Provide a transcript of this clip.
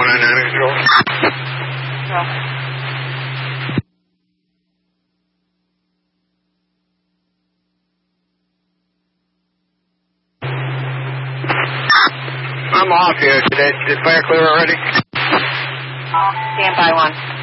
499 control. No. I'm off here. Did fire clear already? Stand by 1.